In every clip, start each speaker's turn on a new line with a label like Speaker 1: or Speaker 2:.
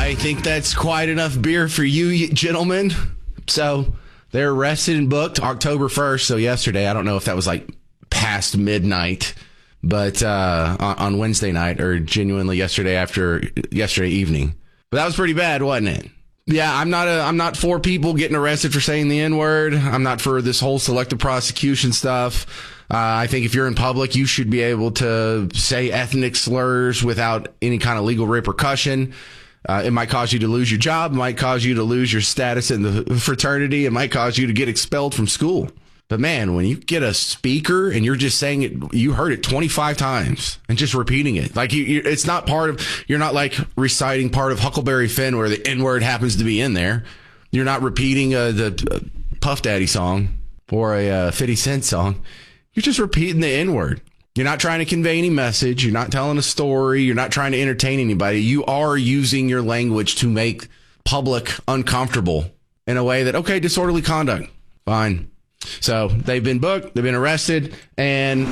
Speaker 1: I think that's quite enough beer for you gentlemen. So they're arrested and booked October 1st. So yesterday, I don't know if that was like past midnight, but on Wednesday night or genuinely yesterday evening. But that was pretty bad, wasn't it? Yeah, I'm not for people getting arrested for saying the N-word. I'm not for this whole selective prosecution stuff. I think if you're in public, you should be able to say ethnic slurs without any kind of legal repercussion. It might cause you to lose your job. It might cause you to lose your status in the fraternity. It might cause you to get expelled from school. But man, when you get a speaker and you're just saying it, you heard it 25 times and just repeating it. Like it's not part of, you're not like reciting part of Huckleberry Finn where the N-word happens to be in there. You're not repeating the Puff Daddy song or a 50 Cent song. You're just repeating the N-word. You're not trying to convey any message. You're not telling a story. You're not trying to entertain anybody. You are using your language to make public uncomfortable in a way that, okay, disorderly conduct. Fine. So they've been booked, they've been arrested, and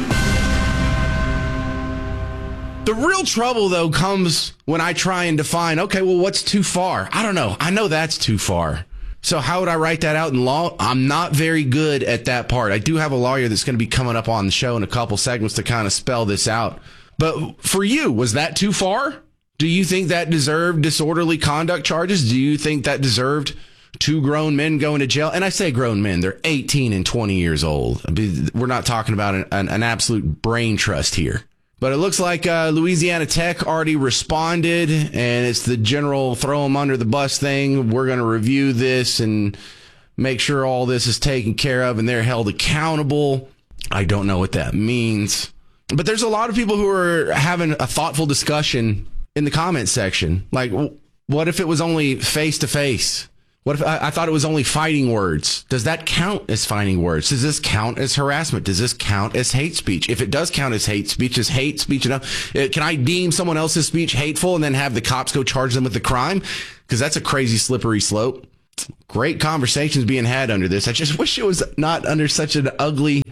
Speaker 1: the real trouble, though, comes when I try and define, okay, well, what's too far? I don't know. I know that's too far. So how would I write that out in law? I'm not very good at that part. I do have a lawyer that's going to be coming up on the show in a couple segments to kind of spell this out. But for you, was that too far? Do you think that deserved disorderly conduct charges? Do you think that deserved 2 grown men going to jail? And I say grown men, they're 18 and 20 years old. We're not talking about an absolute brain trust here. But it looks like Louisiana Tech already responded, and it's the general throw them under the bus thing. We're going to review this and make sure all this is taken care of and they're held accountable. I don't know what that means. But there's a lot of people who are having a thoughtful discussion in the comment section. Like, what if it was only face-to-face? What if I thought it was only fighting words? Does that count as fighting words? Does this count as harassment? Does this count as hate speech? If it does count as hate speech, is hate speech enough? Can I deem someone else's speech hateful and then have the cops go charge them with the crime? Because that's a crazy slippery slope. Great conversations being had under this. I just wish it was not under such an ugly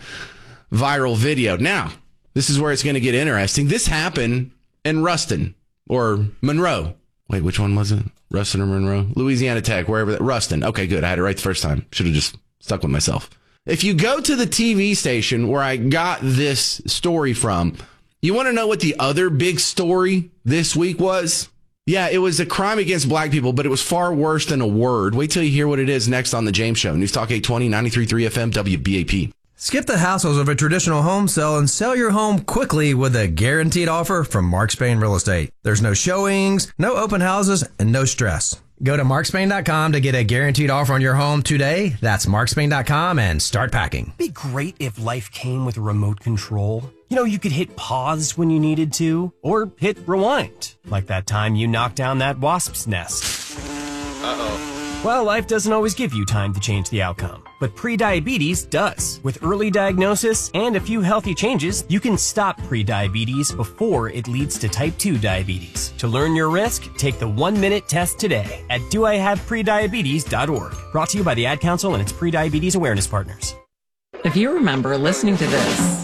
Speaker 1: viral video. Now, this is where it's going to get interesting. This happened in Ruston or Monroe. Wait, which one was it? Ruston or Monroe? Louisiana Tech, wherever that. Ruston. Okay, good. I had it right the first time. Should have just stuck with myself. If you go to the TV station where I got this story from, you want to know what the other big story this week was? Yeah, it was a crime against black people, but it was far worse than a word. Wait till you hear what it is next on The James Show. News Talk 820, 93.3 FM, WBAP.
Speaker 2: Skip the hassles of a traditional home sale and sell your home quickly with a guaranteed offer from Mark Spain Real Estate. There's no showings, no open houses, and no stress. Go to markspain.com to get a guaranteed offer on your home today. That's markspain.com and start packing.
Speaker 3: It'd be great if life came with a remote control. You know, you could hit pause when you needed to, or hit rewind, like that time you knocked down that wasp's nest. Uh-oh. Well, life doesn't always give you time to change the outcome, but prediabetes does. With early diagnosis and a few healthy changes, you can stop prediabetes before it leads to type 2 diabetes. To learn your risk, take the 1-minute test today at doihaveprediabetes.org. Brought to you by the Ad Council and its prediabetes awareness partners.
Speaker 4: If you remember listening to this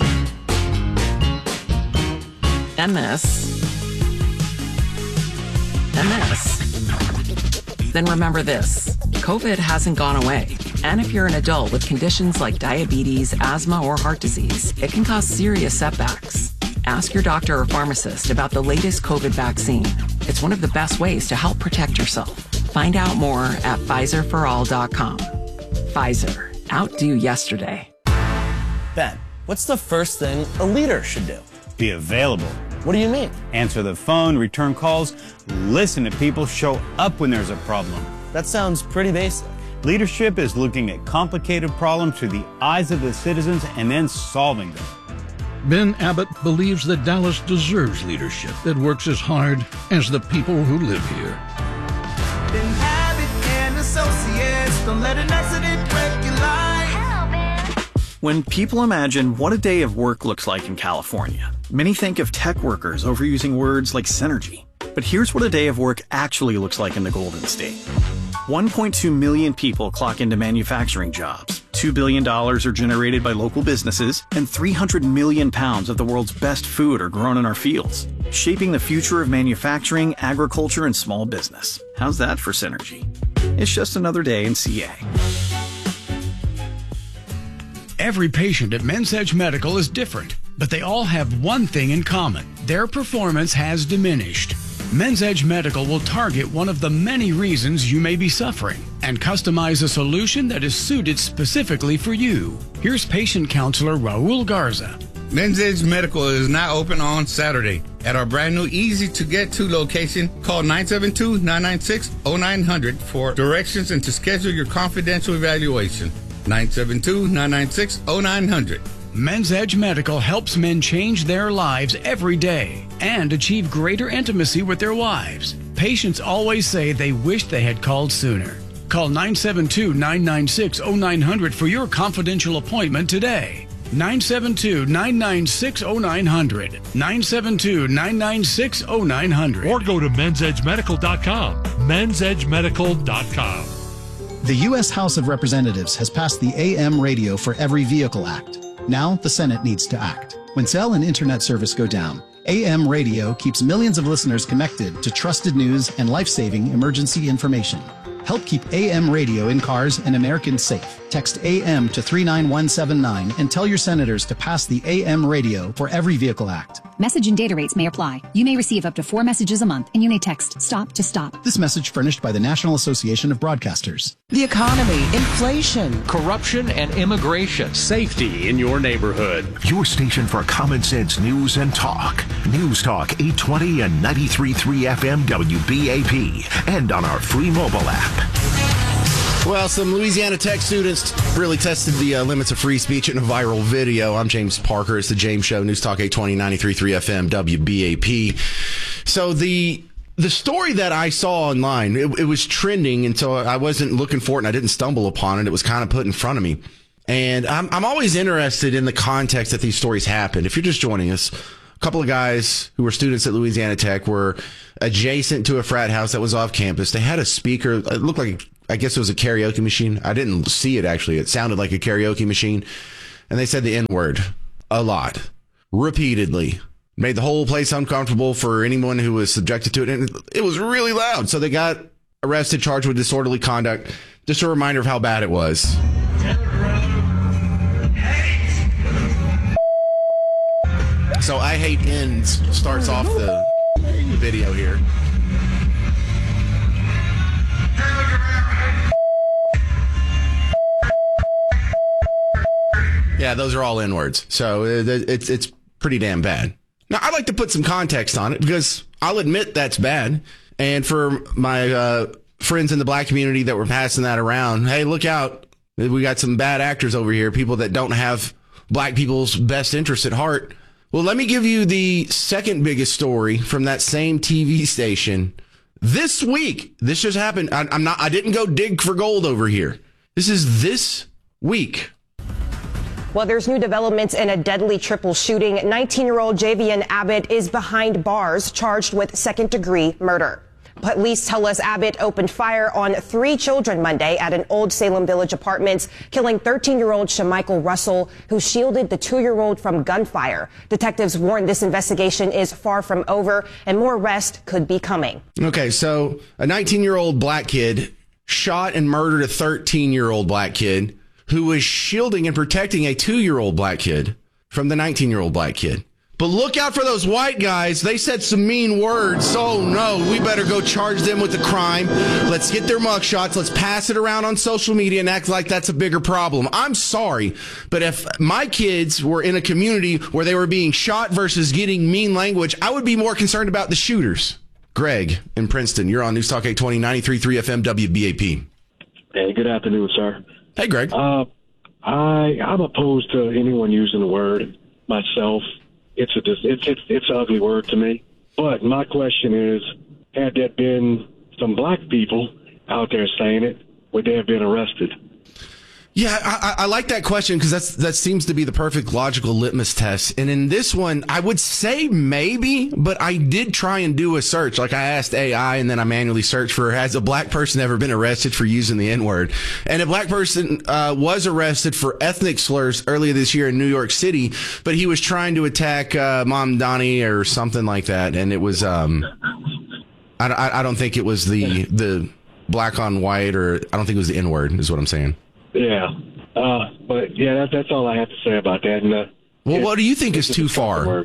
Speaker 4: and this and this, then remember this. COVID hasn't gone away. And if you're an adult with conditions like diabetes, asthma, or heart disease, it can cause serious setbacks. Ask your doctor or pharmacist about the latest COVID vaccine. It's one of the best ways to help protect yourself. Find out more at PfizerForAll.com. Pfizer. Outdo yesterday.
Speaker 5: Ben, what's the first thing a leader should do?
Speaker 6: Be available.
Speaker 5: What do you mean?
Speaker 6: Answer the phone, return calls, listen to people, show up when there's a problem.
Speaker 5: That sounds pretty basic.
Speaker 6: Leadership is looking at complicated problems through the eyes of the citizens and then solving them.
Speaker 7: Ben Abbott believes that Dallas deserves leadership that works as hard as the people who live here.
Speaker 8: Ben Abbott and Associates, don't let an accident wreck your life.
Speaker 9: When people imagine what a day of work looks like in California, many think of tech workers overusing words like synergy. But here's what a day of work actually looks like in the Golden State. 1.2 million people clock into manufacturing jobs. $2 billion are generated by local businesses, and 300 million pounds of the world's best food are grown in our fields, shaping the future of manufacturing, agriculture, and small business. How's that for synergy? It's just another day in CA.
Speaker 10: Every patient at Men's Edge Medical is different, but they all have one thing in common. Their performance has diminished. Men's Edge Medical will target one of the many reasons you may be suffering and customize a solution that is suited specifically for you. Here's patient counselor Raul Garza.
Speaker 11: Men's Edge Medical is now open on Saturday at our brand new easy-to-get-to location. Call 972-996-0900 for directions and to schedule your confidential evaluation. 972-996-0900.
Speaker 10: Men's Edge Medical helps men change their lives every day and achieve greater intimacy with their wives. Patients always say they wish they had called sooner. Call 972-996-0900 for your confidential appointment today. 972-996-0900. 972-996-0900.
Speaker 12: Or go to mensedgemedical.com. mensedgemedical.com.
Speaker 13: The U.S. House of Representatives has passed the AM Radio for Every Vehicle Act. Now the Senate needs to act. When cell and internet service go down, AM radio keeps millions of listeners connected to trusted news and life-saving emergency information. Help keep AM radio in cars and Americans safe. Text AM to 39179 and tell your senators to pass the AM Radio for Every Vehicle Act.
Speaker 14: Message and data rates may apply. You may receive up to 4 messages a month, and you may text STOP to STOP.
Speaker 13: This message furnished by the National Association of Broadcasters.
Speaker 15: The economy, inflation,
Speaker 16: corruption, and immigration. Safety in your neighborhood.
Speaker 17: Your station for common sense news and talk. News Talk 820 and 93.3 FM WBAP. And on our free mobile app.
Speaker 1: Well, some Louisiana Tech students really tested the limits of free speech in a viral video. I'm James Parker. It's the James Show, News Talk 820, 93.3 FM, WBAP. So the story that I saw online, it was trending, and so I wasn't looking for it, and I didn't stumble upon it. It was kind of put in front of me. And I'm always interested in the context that these stories happen. If you're just joining us, a couple of guys who were students at Louisiana Tech were adjacent to a frat house that was off campus. They had a speaker. It looked like, I guess it was a karaoke machine. I didn't see it, actually. It sounded like a karaoke machine. And they said the N-word a lot, repeatedly. Made the whole place uncomfortable for anyone who was subjected to it. And it was really loud. So they got arrested, charged with disorderly conduct. Just a reminder of how bad it was. So I Hate Ends starts off the video here. Yeah, those are all N-words. So it's pretty damn bad. Now, I'd like to put some context on it because I'll admit that's bad. And for my friends in the black community that were passing that around, hey, look out. We got some bad actors over here, people that don't have black people's best interests at heart. Well, let me give you the second biggest story from that same TV station this week. This just happened. I didn't go dig for gold over here. This is this week.
Speaker 18: Well, there's new developments in a deadly triple shooting. 19-year-old Javian Abbott is behind bars, charged with second-degree murder. Police tell us Abbott opened fire on 3 children Monday at an Old Salem Village Apartments, killing 13-year-old Shamichael Russell, who shielded the 2-year-old from gunfire. Detectives warn this investigation is far from over and more arrests could be coming. Okay, so a 19-year-old black kid shot and murdered a 13-year-old black kid who was shielding and protecting a 2-year-old black kid from the 19-year-old black kid. But look out for those white guys. They said some mean words. Oh, no, we better go charge them with the crime. Let's get their mugshots. Let's pass it around on social media and act like that's a bigger problem. I'm sorry, but if my kids were in a community where they were being shot versus getting mean language, I would be more concerned about the shooters. Greg in Princeton, you're on News Talk 820, 93.3 FM WBAP.
Speaker 19: Hey, good afternoon, sir.
Speaker 1: Hey, Greg.
Speaker 19: I'm opposed to anyone using the word myself. It's an ugly word to me. But my question is, had there been some black people out there saying it, would they have been arrested?
Speaker 1: Yeah, I like that question because that seems to be the perfect logical litmus test. And in this one, I would say maybe, but I did try and do a search. Like I asked AI and then I manually searched for, has a black person ever been arrested for using the N-word? And a black person was arrested for ethnic slurs earlier this year in New York City, but he was trying to attack Mom Donnie or something like that. And it was, I don't think it was the black on white, or I don't think it was the N-word is what I'm saying.
Speaker 19: Yeah. But yeah, that's all I have to say about that. And,
Speaker 1: well, what do you think is too far?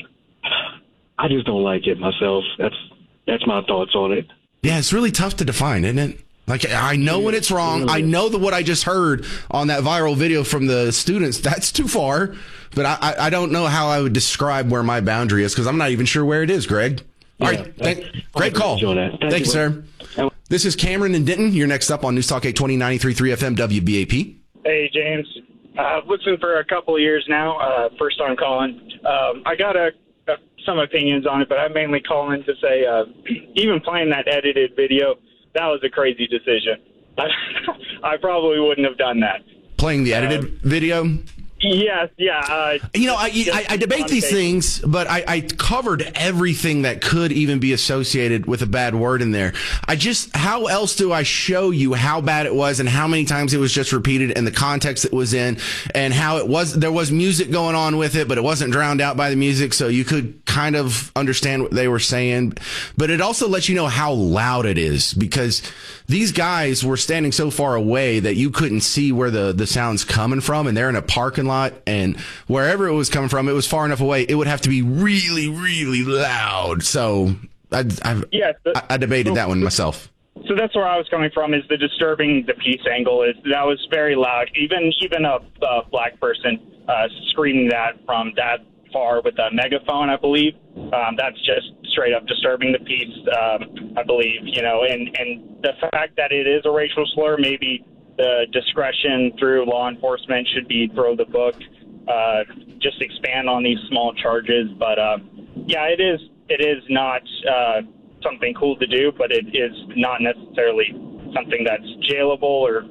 Speaker 19: I just don't like it myself. That's my thoughts on it.
Speaker 1: Yeah, it's really tough to define, isn't it? Like, I know when it's wrong. I know that what I just heard on that viral video from the students, that's too far. But I don't know how I would describe where my boundary is because I'm not even sure where it is, Greg. All right. Great call. Thank you, sir. This is Cameron and Denton. You're next up on News Talk 820 93.3 FM WBAP.
Speaker 20: Hey, James. I've listened for a couple of years now. First time calling. I got some opinions on it, but I'm mainly calling to say even playing that edited video, that was a crazy decision. I probably wouldn't have done that.
Speaker 1: Playing the edited video?
Speaker 20: Yes, yeah.
Speaker 1: I debate these things, but I covered everything that could even be associated with a bad word in there. How else do I show you how bad it was and how many times it was just repeated and the context it was in and how there was music going on with it, but it wasn't drowned out by the music, so you could kind of understand what they were saying. But it also lets you know how loud it is because these guys were standing so far away that you couldn't see where the sound's coming from, and they're in a parking lot, and wherever it was coming from, it was far enough away. It would have to be really, really loud. So I debated that one myself.
Speaker 20: So that's where I was coming from, is the disturbing the peace angle. That was very loud. Even a black person screaming that from that far with a megaphone, I believe, that's just straight up disturbing the peace, I believe, and the fact that it is a racial slur, maybe the discretion through law enforcement should be throw the book, just expand on these small charges. But it is not something cool to do, but it is not necessarily something that's jailable or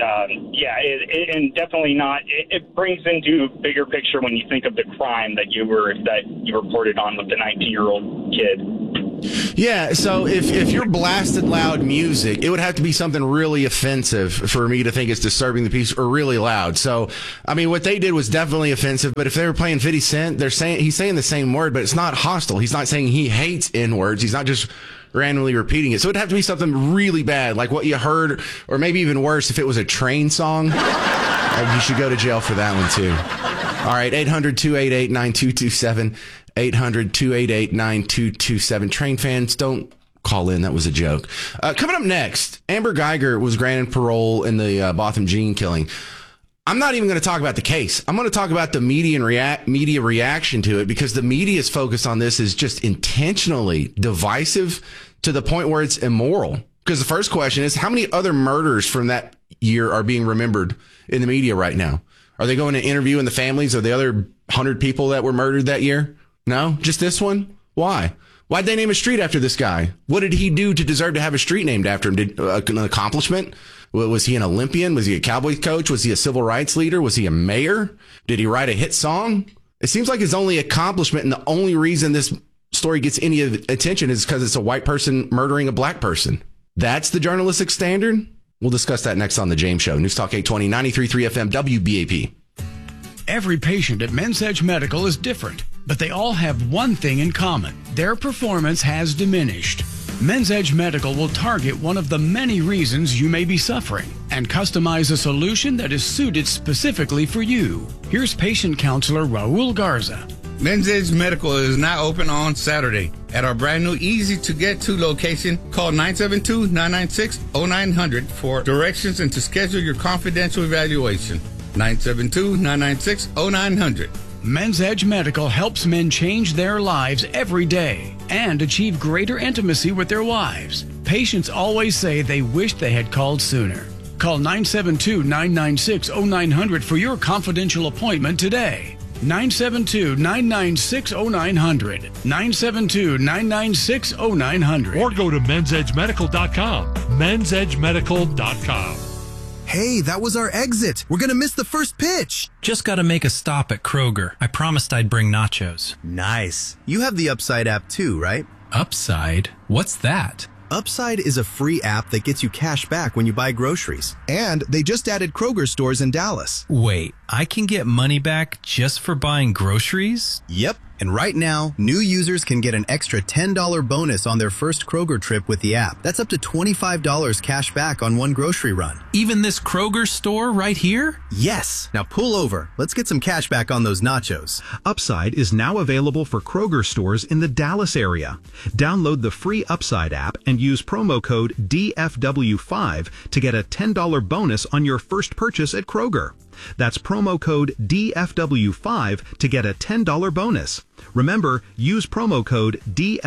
Speaker 20: and definitely not. It brings into bigger picture when you think of the crime that you reported on with the 19-year-old kid.
Speaker 1: Yeah, so if you're blasted loud music, it would have to be something really offensive for me to think it's disturbing the peace or really loud. So, I mean, what they did was definitely offensive, but if they were playing 50 Cent, he's saying the same word, but it's not hostile. He's not saying he hates N-words. He's not just randomly repeating it. So it'd have to be something really bad, like what you heard, or maybe even worse, if it was a Train song. You should go to jail for that one, too. All right, 800-288-9227. 800-288-9227. Train fans, don't call in. That was a joke. Coming up next, Amber Geiger was granted parole in the Botham Jean killing. I'm not even going to talk about the case. I'm going to talk about the media reaction to it, because the media's focus on this is just intentionally divisive to the point where it's immoral. Because the first question is, how many other murders from that year are being remembered in the media right now? Are they going to interviewing the families of the other 100 people that were murdered that year? No, just this one? Why? Why'd they name a street after this guy? What did he do to deserve to have a street named after him? Did an accomplishment? Was he an Olympian? Was he a Cowboys coach? Was he a civil rights leader? Was he a mayor? Did he write a hit song? It seems like his only accomplishment and the only reason this story gets any attention is because it's a white person murdering a black person. That's the journalistic standard? We'll discuss that next on The James Show. News Talk 820, 93.3 FM, WBAP.
Speaker 10: Every patient at Men's Edge Medical is different, but they all have one thing in common. Their performance has diminished. Men's Edge Medical will target one of the many reasons you may be suffering and customize a solution that is suited specifically for you. Here's patient counselor Raul Garza.
Speaker 11: Men's Edge Medical is now open on Saturday at our brand new easy-to-get-to location. Call 972-996-0900 for directions and to schedule your confidential evaluation. 972-996-0900.
Speaker 10: Men's Edge Medical helps men change their lives every day and achieve greater intimacy with their wives. Patients always say they wish they had called sooner. Call 972-996-0900 for your confidential appointment today. 972-996-0900. 972-996-0900.
Speaker 12: Or go to mensedgemedical.com. mensedgemedical.com.
Speaker 21: Hey, that was our exit. We're gonna miss the first pitch.
Speaker 22: Just gotta make a stop at Kroger. I promised I'd bring nachos.
Speaker 21: Nice. You have the Upside app too, right?
Speaker 22: Upside? What's that?
Speaker 21: Upside is a free app that gets you cash back when you buy groceries. And they just added Kroger stores in Dallas.
Speaker 22: Wait, I can get money back just for buying groceries?
Speaker 21: Yep. And right now, new users can get an extra $10 bonus on their first Kroger trip with the app. That's up to $25 cash back on one grocery run.
Speaker 22: Even this Kroger store right here?
Speaker 21: Yes. Now pull over. Let's get some cash back on those nachos.
Speaker 23: Upside is now available for Kroger stores in the Dallas area. Download the free Upside app and use promo code DFW5 to get a $10 bonus on your first purchase at Kroger. That's promo code DFW5 to get a $10 bonus. Remember, use promo code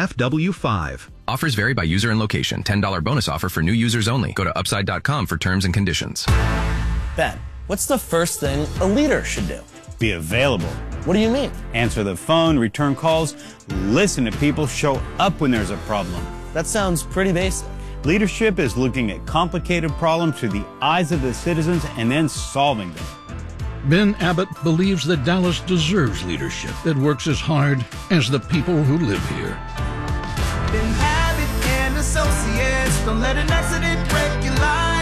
Speaker 23: DFW5.
Speaker 24: Offers vary by user and location. $10 bonus offer for new users only. Go to upside.com for terms and conditions.
Speaker 5: Ben, what's the first thing a leader should do?
Speaker 6: Be available.
Speaker 5: What do you mean?
Speaker 6: Answer the phone, return calls, listen to people, show up when there's a problem.
Speaker 5: That sounds pretty basic.
Speaker 6: Leadership is looking at complicated problems through the eyes of the citizens and then solving them.
Speaker 7: Ben Abbott believes that Dallas deserves leadership that works as hard as the people who live here.
Speaker 8: Ben Abbott and Associates, don't let an accident break your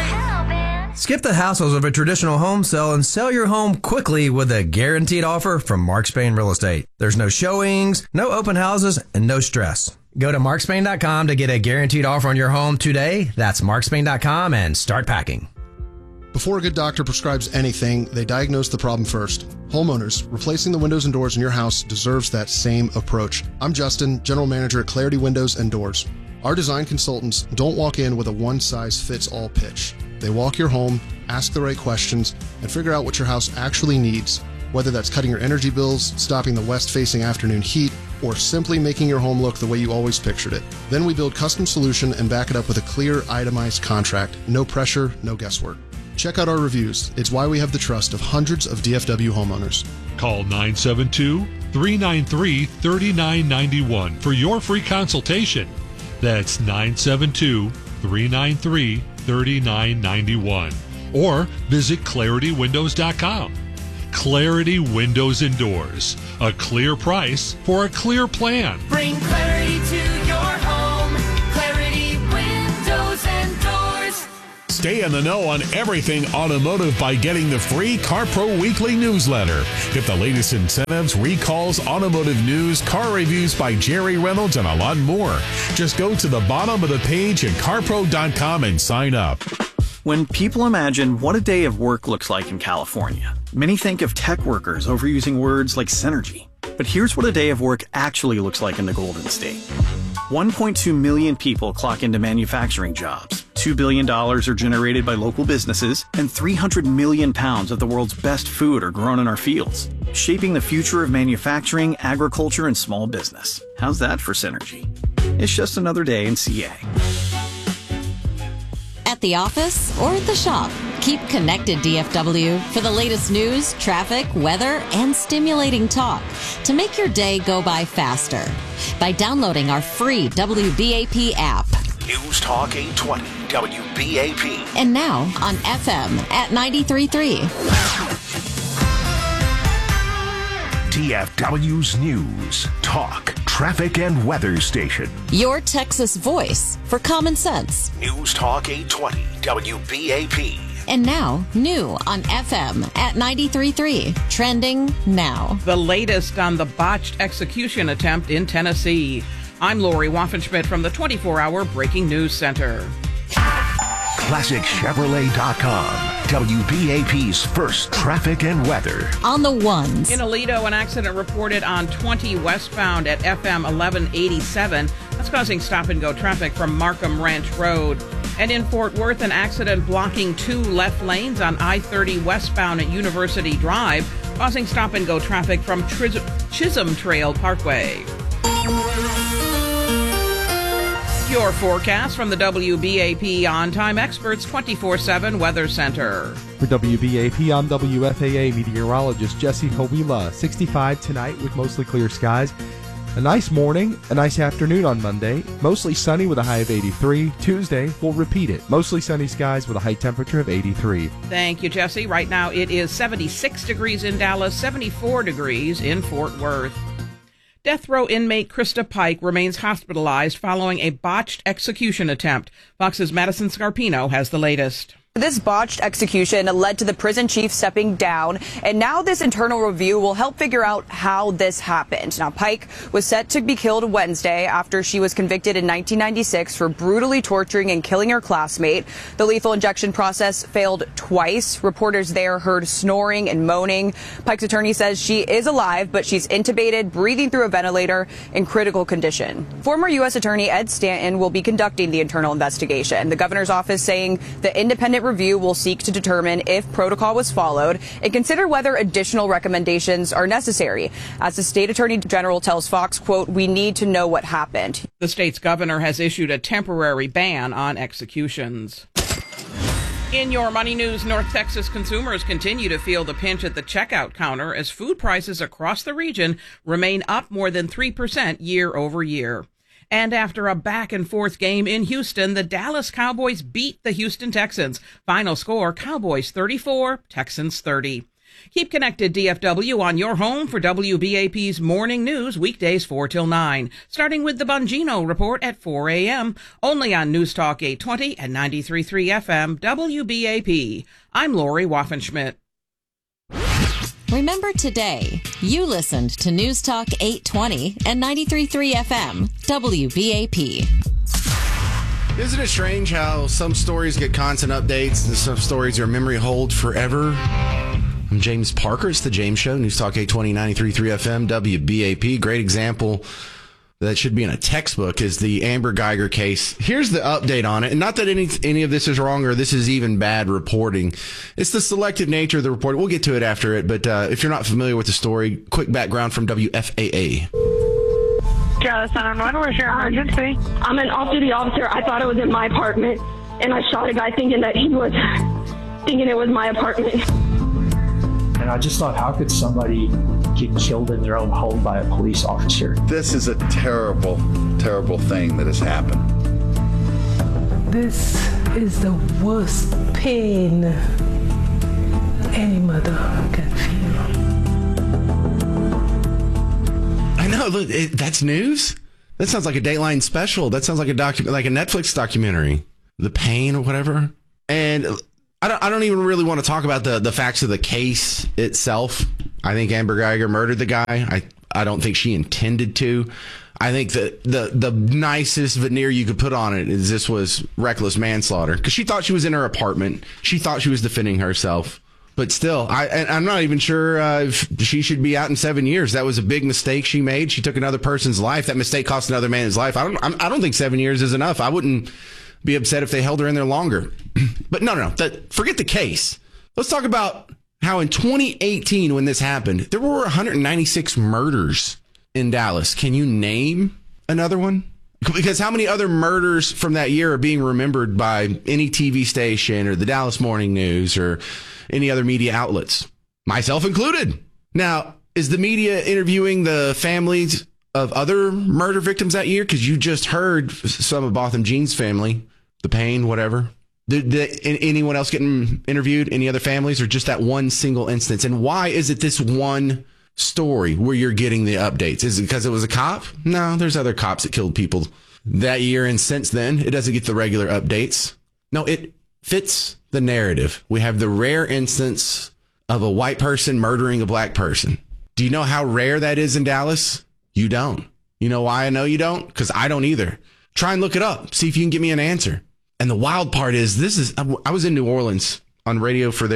Speaker 8: life.
Speaker 2: Skip the hassles of a traditional home sale and sell your home quickly with a guaranteed offer from Mark Spain Real Estate. There's no showings, no open houses, and no stress. Go to markspain.com to get a guaranteed offer on your home today. That's markspain.com and start packing.
Speaker 25: Before a good doctor prescribes anything, they diagnose the problem first. Homeowners, replacing the windows and doors in your house deserves that same approach. I'm Justin, General Manager at Clarity Windows and Doors. Our design consultants don't walk in with a one-size-fits-all pitch. They walk your home, ask the right questions, and figure out what your house actually needs, whether that's cutting your energy bills, stopping the west-facing afternoon heat, or simply making your home look the way you always pictured it. Then we build custom solution and back it up with a clear, itemized contract. No pressure, no guesswork. Check out our reviews. It's why we have the trust of hundreds of DFW homeowners.
Speaker 12: Call 972-393-3991 for your free consultation. That's 972-393-3991. Or visit ClarityWindows.com. Clarity Windows and Doors. A clear price for a clear plan.
Speaker 8: Bring clarity to your home. Clarity Windows and Doors.
Speaker 26: Stay in the know on everything automotive by getting the free CarPro Weekly newsletter. Get the latest incentives, recalls, automotive news, car reviews by Jerry Reynolds, and a lot more. Just go to the bottom of the page at carpro.com and sign up.
Speaker 9: When people imagine what a day of work looks like in California, many think of tech workers overusing words like synergy. But here's what a day of work actually looks like in the Golden State. 1.2 million people clock into manufacturing jobs. $2 billion are generated by local businesses, and 300 million pounds of the world's best food are grown in our fields, shaping the future of manufacturing, agriculture, and small business. How's that for synergy? It's just another day in CA.
Speaker 27: At the office or at the shop, keep connected DFW for the latest news, traffic, weather, and stimulating talk to make your day go by faster by downloading our free WBAP app.
Speaker 17: News Talk 820 WBAP.
Speaker 27: And now on FM at 93.3.
Speaker 17: DFW's News, Talk, Traffic, and Weather Station.
Speaker 27: Your Texas voice for common sense.
Speaker 17: News Talk 820 WBAP.
Speaker 27: And now, new on FM at 93.3. Trending now.
Speaker 28: The latest on the botched execution attempt in Tennessee. I'm Lori Waffenschmidt from the 24-hour Breaking News Center.
Speaker 17: ClassicChevrolet.com. WBAP's first traffic and weather.
Speaker 27: On the ones.
Speaker 28: In Aledo, an accident reported on 20 westbound at FM 1187. That's causing stop-and-go traffic from Markham Ranch Road. And in Fort Worth, an accident blocking 2 left lanes on I-30 westbound at University Drive, causing stop-and-go traffic from Chisholm Trail Parkway. Your forecast from the WBAP On-Time Experts 24/7 Weather Center.
Speaker 29: For WBAP, I'm WFAA meteorologist Jesse Hawila. 65 tonight with mostly clear skies.
Speaker 3: A nice morning, a nice afternoon on Monday. Mostly sunny with a high of 83. Tuesday, we'll repeat it. Mostly sunny skies with a high temperature of 83.
Speaker 28: Thank you, Jesse. Right now it is 76 degrees in Dallas, 74 degrees in Fort Worth. Death row inmate Krista Pike remains hospitalized following a botched execution attempt. Fox's Madison Scarpino has the latest.
Speaker 4: This botched execution led to the prison chief stepping down, and now this internal review will help figure out how this happened. Now, Pike was set to be killed Wednesday after she was convicted in 1996 for brutally torturing and killing her classmate. The lethal injection process failed twice. Reporters there heard snoring and moaning. Pike's attorney says she is alive, but she's intubated, breathing through a ventilator, in critical condition. Former U.S. Attorney Ed Stanton will be conducting the internal investigation. The governor's office saying the independent review will seek to determine if protocol was followed and consider whether additional recommendations are necessary. As the state attorney general tells Fox, quote, "We need to know what happened."
Speaker 28: The state's governor has issued a temporary ban on executions. In your money news, North Texas consumers continue to feel the pinch at the checkout counter as food prices across the region remain up more than 3% year over year. And after a back-and-forth game in Houston, the Dallas Cowboys beat the Houston Texans. Final score, Cowboys 34, Texans 30. Keep connected, DFW, on your home for WBAP's morning news, weekdays 4 till 9, starting with the Bongino Report at 4 a.m., only on News Talk 820 and 93.3 FM, WBAP. I'm Lori Waffenschmidt.
Speaker 27: Remember today, you listened to News Talk 820 and 93.3 FM, WBAP.
Speaker 1: Isn't it strange how some stories get constant updates and some stories are memory hold forever? I'm James Parker. It's The James Show, News Talk 820, 93.3 FM, WBAP. Great example that should be in a textbook is the Amber Geiger case. Here's the update on it. And not that any of this is wrong or this is even bad reporting. It's the selective nature of the report. We'll get to it after it. But if you're not familiar with the story, quick background from WFAA.
Speaker 13: Dallas 911, where's your emergency? I'm an off-duty officer. I thought it was in my apartment, and I shot a guy thinking it was my apartment.
Speaker 14: And I just thought, how could somebody get killed in their own home by a police officer?
Speaker 15: This is a terrible, terrible thing that has happened.
Speaker 16: This is the worst pain any mother can feel.
Speaker 1: I know, look, that's news? That sounds like a Dateline special. That sounds like like a Netflix documentary. The pain or whatever. And I don't even really want to talk about the facts of the case itself. I think Amber Geiger murdered the guy. I don't think she intended to. I think that the nicest veneer you could put on it is this was reckless manslaughter because she thought she was in her apartment. She thought she was defending herself. But still, I'm not even sure if she should be out in 7 years. That was a big mistake she made. She took another person's life. That mistake cost another man his life. I don't think 7 years is enough. I wouldn't be upset if they held her in there longer. But no. Forget the case. Let's talk about how in 2018, when this happened, there were 196 murders in Dallas. Can you name another one? Because how many other murders from that year are being remembered by any TV station or the Dallas Morning News or any other media outlets, myself included? Now, is the media interviewing the families of other murder victims that year? Because you just heard some of Botham Jean's family, the pain, whatever. Did anyone else getting interviewed? Any other families, or just that one single instance? And why is it this one story where you're getting the updates? Is it because it was a cop? No, there's other cops that killed people that year, and since then, it doesn't get the regular updates. No, it fits the narrative. We have the rare instance of a white person murdering a black person. Do you know how rare that is in Dallas? You don't. You know why I know you don't? Because I don't either. Try and look it up. See if you can give me an answer. And the wild part is, I was in New Orleans on radio for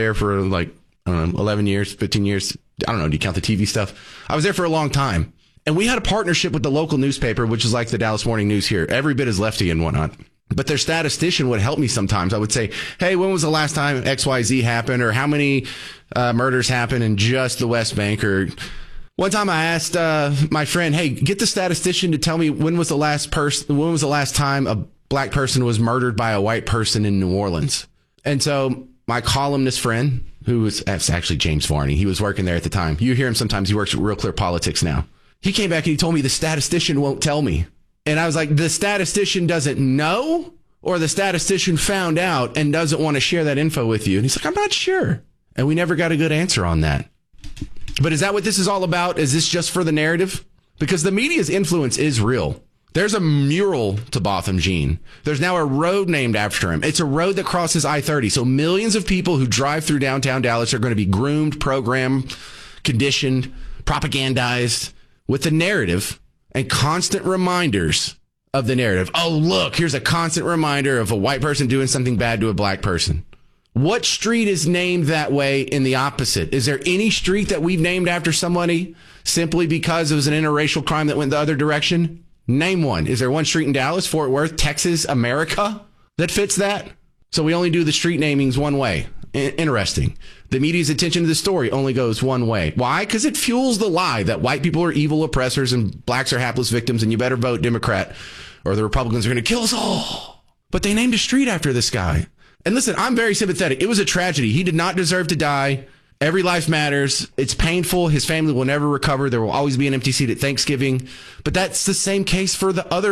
Speaker 1: 11 years, 15 years. I don't know. Do you count the TV stuff? I was there for a long time. And we had a partnership with the local newspaper, which is like the Dallas Morning News here. Every bit as lefty and whatnot. But their statistician would help me sometimes. I would say, hey, when was the last time XYZ happened? Or how many murders happened in just the West Bank? Or one time I asked my friend, hey, get the statistician to tell me when was the last time a black person was murdered by a white person in New Orleans. And so my columnist friend, that's actually James Varney, he was working there at the time. You hear him sometimes. He works at Real Clear Politics now. He came back and he told me the statistician won't tell me. And I was like, the statistician doesn't know, or the statistician found out and doesn't want to share that info with you? And he's like, I'm not sure. And we never got a good answer on that. But is that what this is all about? Is this just for the narrative? Because the media's influence is real. There's a mural to Botham Jean. There's now a road named after him. It's a road that crosses I-30. So millions of people who drive through downtown Dallas are going to be groomed, programmed, conditioned, propagandized with the narrative and constant reminders of the narrative. Oh, look, here's a constant reminder of a white person doing something bad to a black person. What street is named that way in the opposite? Is there any street that we've named after somebody simply because it was an interracial crime that went the other direction? Name one. Is there one street in Dallas, Fort Worth, Texas, America that fits that? So we only do the street namings one way. Interesting. The media's attention to the story only goes one way. Why? Because it fuels the lie that white people are evil oppressors and blacks are hapless victims and you better vote Democrat or the Republicans are going to kill us all. But they named a street after this guy. And listen, I'm very sympathetic. It was a tragedy. He did not deserve to die. Every life matters. It's painful. His family will never recover. There will always be an empty seat at Thanksgiving. But that's the same case for the other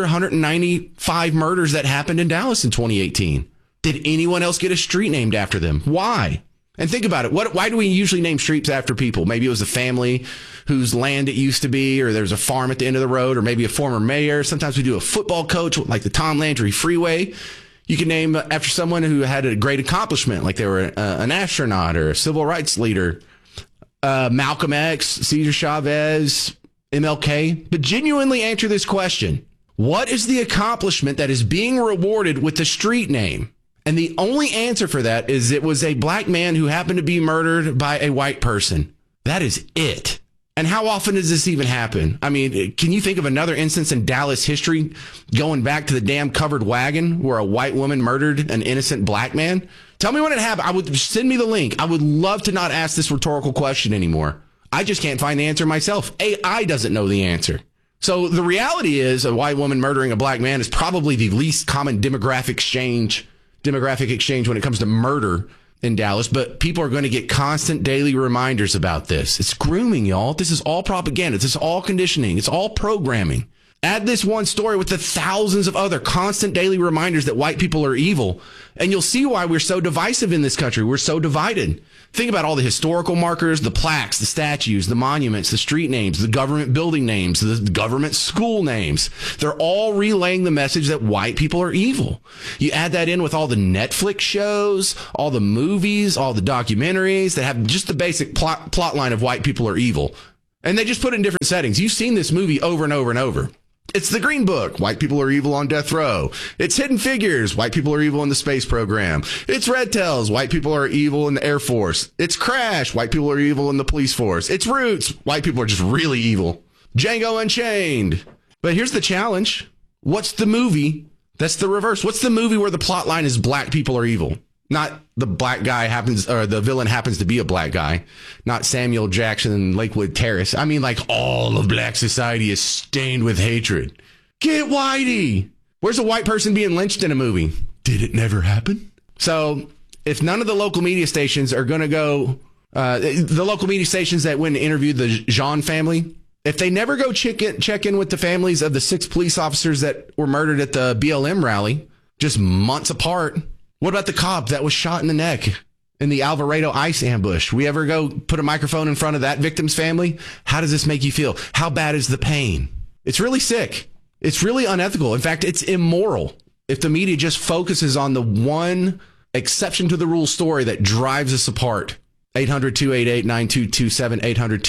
Speaker 1: 195 murders that happened in Dallas in 2018. Did anyone else get a street named after them? Why? And think about it. Why do we usually name streets after people? Maybe it was a family whose land it used to be, or there's a farm at the end of the road, or maybe a former mayor. Sometimes we do a football coach, like the Tom Landry Freeway. You can name after someone who had a great accomplishment, like they were an astronaut or a civil rights leader. Malcolm X, Cesar Chavez, MLK. But genuinely answer this question. What is the accomplishment that is being rewarded with the street name? And the only answer for that is it was a black man who happened to be murdered by a white person. That is it. And how often does this even happen? I mean, can you think of another instance in Dallas history going back to the damn covered wagon where a white woman murdered an innocent black man? Tell me when it happened. Send me the link. I would love to not ask this rhetorical question anymore. I just can't find the answer myself. AI doesn't know the answer. So the reality is a white woman murdering a black man is probably the least common demographic exchange when it comes to murder in Dallas, but people are going to get constant daily reminders about this. It's grooming, y'all. This is all propaganda. This is all conditioning. It's all programming. Add this one story with the thousands of other constant daily reminders that white people are evil, and you'll see why we're so divisive in this country. We're so divided. Think about all the historical markers, the plaques, the statues, the monuments, the street names, the government building names, the government school names. They're all relaying the message that white people are evil. You add that in with all the Netflix shows, all the movies, all the documentaries that have just the basic plot line of white people are evil. And they just put it in different settings. You've seen this movie over and over and over. It's The Green Book. White people are evil on death row. It's Hidden Figures. White people are evil in the space program. It's Red Tails. White people are evil in the Air Force. It's Crash. White people are evil in the police force. It's Roots. White people are just really evil. Django Unchained. But here's the challenge. What's the movie that's the reverse? What's the movie where the plot line is black people are evil? Not the black guy the villain happens to be a black guy. Not Samuel Jackson and Lakewood Terrace. I mean, like, all of black society is stained with hatred. Get Whitey. Where's a white person being lynched in a movie? Did it never happen? So if none of the local media stations are going to go, the local media stations that went and interviewed the Jean family, if they never go check in with the families of the 6 police officers that were murdered at the BLM rally, just months apart, what about the cop that was shot in the neck in the Alvarado ICE ambush? We ever go put a microphone in front of that victim's family? How does this make you feel? How bad is the pain? It's really sick. It's really unethical. In fact, it's immoral if the media just focuses on the one exception to the rule story that drives us apart. 800-288-9227,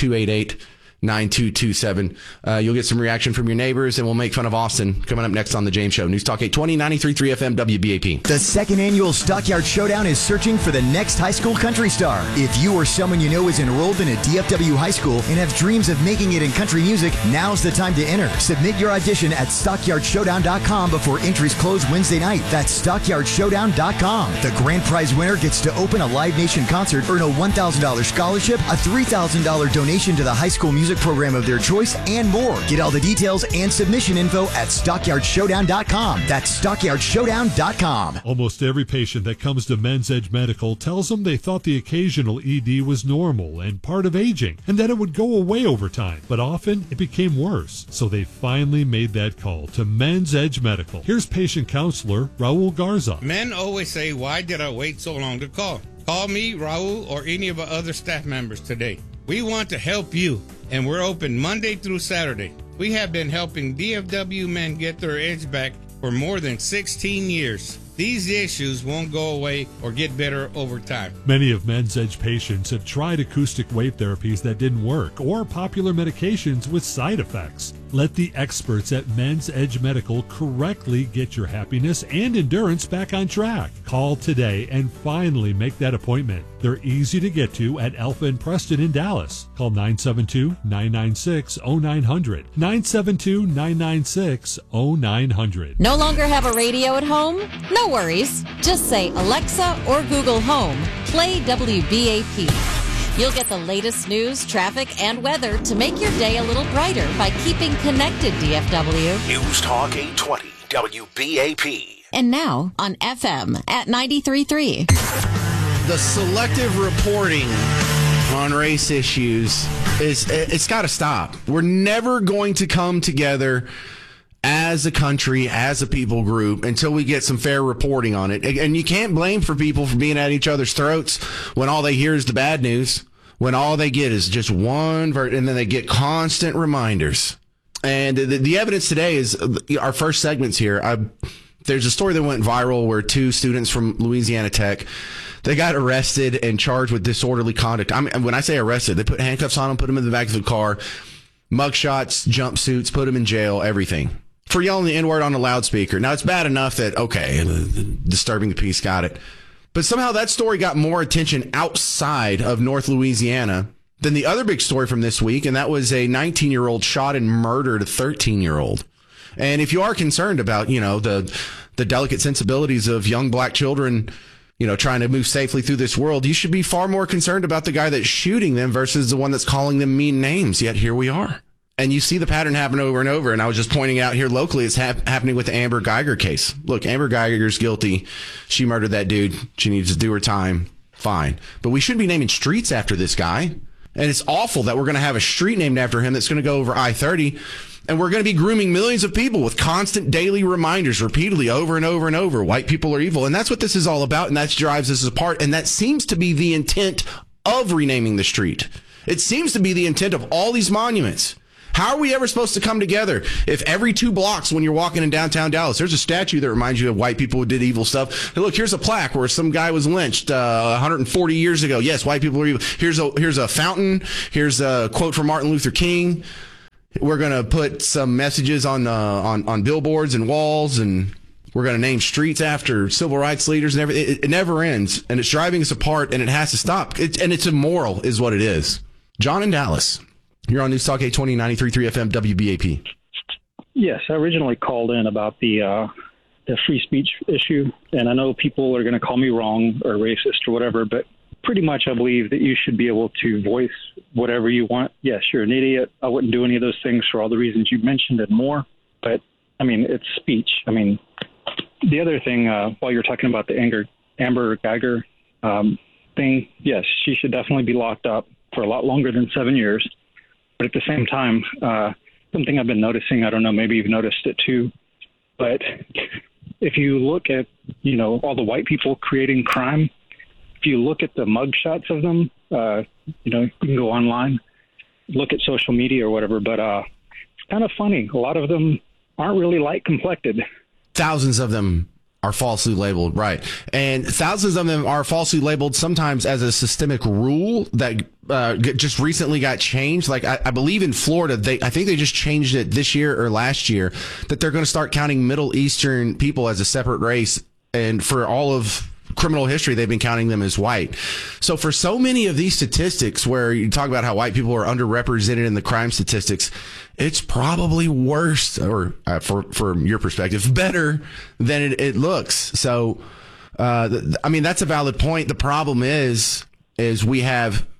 Speaker 1: 800-288-9227. You'll get some reaction from your neighbors, and we'll make fun of Austin coming up next on The James Show. News Talk 820, 93.3 FM, WBAP.
Speaker 10: The second annual Stockyard Showdown is searching for the next high school country star. If you or someone you know is enrolled in a DFW high school and have dreams of making it in country music, now's the time to enter. Submit your audition at StockyardShowdown.com before entries close Wednesday night. That's StockyardShowdown.com. The grand prize winner gets to open a Live Nation concert, earn a $1,000 scholarship, a $3,000 donation to the high school music music program of their choice, and more. Get all the details and submission info at StockyardShowdown.com. That's StockyardShowdown.com.
Speaker 12: Almost every patient that comes to Men's Edge Medical tells them they thought the occasional ED was normal and part of aging, and that it would go away over time. But often, it became worse. So they finally made that call to Men's Edge Medical. Here's patient counselor Raul Garza.
Speaker 11: Men always say, why did I wait so long to call? Call me, Raul, or any of our other staff members today. We want to help you, and we're open Monday through Saturday. We have been helping DFW men get their edge back for more than 16 years. These issues won't go away or get better over time.
Speaker 12: Many of Men's Edge patients have tried acoustic wave therapies that didn't work or popular medications with side effects. Let the experts at Men's Edge Medical correctly get your happiness and endurance back on track. Call today and finally make that appointment. They're easy to get to at Alpha and Preston in Dallas. Call 972-996-0900. 972-996-0900.
Speaker 27: No longer have a radio at home? No worries. Just say, Alexa or Google Home, play WBAP. You'll get the latest news, traffic, and weather to make your day a little brighter by keeping connected, DFW.
Speaker 17: News Talk 820 WBAP.
Speaker 27: And now on FM at 93.3.
Speaker 1: The selective reporting on race issues it's got to stop. We're never going to come together as a country, as a people group, until we get some fair reporting on it. And you can't blame for people for being at each other's throats when all they hear is the bad news, when all they get is just one and then they get constant reminders. And the evidence today is our first segments here. There's a story that went viral where two students from Louisiana Tech, they got arrested and charged with disorderly conduct. I mean, when I say arrested, they put handcuffs on them, put them in the back of the car, mugshots, jumpsuits, put them in jail, everything, for yelling the N-word on a loudspeaker. Now, it's bad enough that, okay, disturbing the peace, got it. But somehow that story got more attention outside of North Louisiana than the other big story from this week, and that was a 19-year-old shot and murdered a 13-year-old. And if you are concerned about, the delicate sensibilities of young black children, trying to move safely through this world, you should be far more concerned about the guy that's shooting them versus the one that's calling them mean names. Yet here we are. And you see the pattern happen over and over. And I was just pointing out here locally, it's happening with the Amber Geiger case. Look, Amber Geiger's guilty. She murdered that dude. She needs to do her time. Fine. But we shouldn't be naming streets after this guy. And it's awful that we're going to have a street named after him that's going to go over I-30. And we're going to be grooming millions of people with constant daily reminders repeatedly over and over and over. White people are evil. And that's what this is all about. And that drives us apart. And that seems to be the intent of renaming the street. It seems to be the intent of all these monuments. How are we ever supposed to come together if every 2 blocks when you're walking in downtown Dallas, there's a statue that reminds you of white people who did evil stuff? Hey, look, here's a plaque where some guy was lynched 140 years ago. Yes, white people are evil. Here's a fountain. Here's a quote from Martin Luther King. We're going to put some messages on billboards and walls, and we're going to name streets after civil rights leaders and everything. It never ends, and it's driving us apart, and it has to stop. And it's immoral is what it is. John in Dallas. You're on News Talk 820, 93.3 FM, WBAP.
Speaker 18: Yes, I originally called in about the free speech issue, and I know people are going to call me wrong or racist or whatever, but pretty much I believe that you should be able to voice whatever you want. Yes, you're an idiot. I wouldn't do any of those things for all the reasons you mentioned and more, but, I mean, it's speech. I mean, the other thing, while you're talking about the Amber Geiger thing, yes, she should definitely be locked up for a lot longer than 7 years. But at the same time, something I've been noticing, I don't know, maybe you've noticed it too, but if you look at, all the white people creating crime, if you look at the mug shots of them, you can go online, look at social media or whatever, but it's kind of funny. A lot of them aren't really light complected.
Speaker 1: Thousands of them are falsely labeled, right. And thousands of them are falsely labeled sometimes as a systemic rule that just recently got changed. Like I believe in Florida, I think they just changed it this year or last year, that they're going to start counting Middle Eastern people as a separate race. And for all of criminal history, they've been counting them as white. So for so many of these statistics where you talk about how white people are underrepresented in the crime statistics, it's probably worse, or from your perspective, better than it looks. So, I mean, that's a valid point. The problem is we have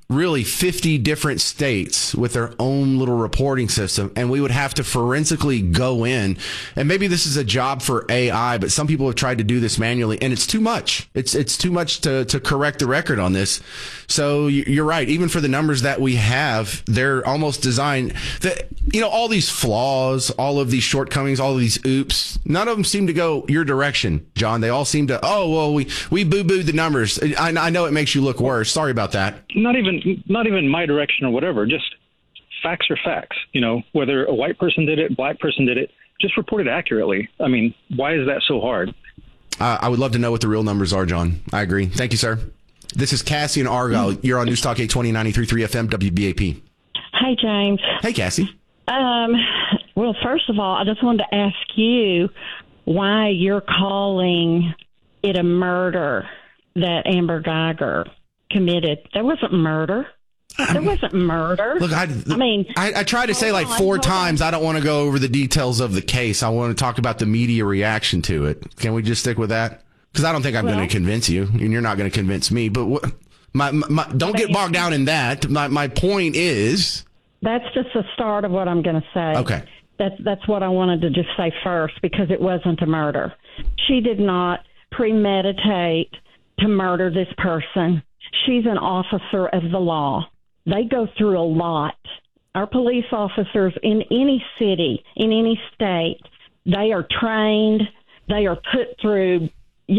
Speaker 1: really 50 different states with their own little reporting system, and we would have to forensically go in. And maybe this is a job for AI, but some people have tried to do this manually, and it's too much. It's too much to correct the record on this. So you're right. Even for the numbers that we have, they're almost designed that, all these flaws, all of these shortcomings, all of these oops, none of them seem to go your direction, John. They all seem to, we boo-booed the numbers. I know it makes you look worse. Sorry about that.
Speaker 18: Not even my direction or whatever. Just facts are facts. Whether a white person did it, black person did it, just report it accurately. I mean, why is that so hard?
Speaker 1: I would love to know what the real numbers are, John. I agree. Thank you, sir. This is Cassie in Argyle. You're on News Talk 820 93.3 FM WBAP.
Speaker 5: Hey, James.
Speaker 1: Hey, Cassie.
Speaker 5: Well, first of all, I just wanted to ask you why you're calling it a murder that Amber Geiger committed. There wasn't murder. There wasn't murder.
Speaker 1: Look, I tried to say like 4 times I don't want to go over the details of the case. I want to talk about the media reaction to it. Can we just stick with that? Because I don't think I'm going to convince you, and you're not going to convince me. But don't get bogged down in that. My point is...
Speaker 5: That's just the start of what I'm going to say.
Speaker 1: Okay.
Speaker 5: That's what I wanted to just say first, because it wasn't a murder. She did not premeditate to murder this person. She's an officer of the law. They go through a lot. Our police officers in any city, in any state, they are trained. They are put through,